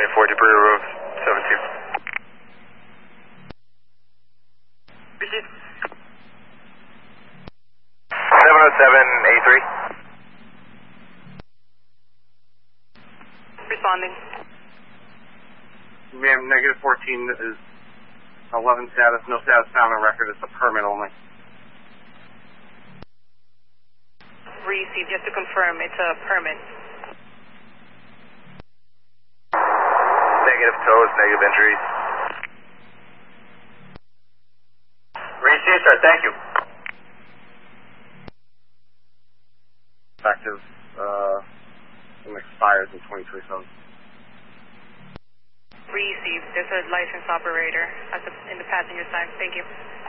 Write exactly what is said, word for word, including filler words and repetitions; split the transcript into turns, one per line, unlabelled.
seventy-four, debris removed, seven two.
Receive.
seven oh seven, eighty-three.
Responding.
Ma'am, negative fourteen is eleven status, no status found on record, it's a permit only.
Receive, just to confirm, it's a permit.
Negative tows, negative injuries.
Receive, sir, thank you.
Effective, uh, and expires in twenty twenty-seven.
Receive, there's a licensed operator at the, in the passenger side. Thank you.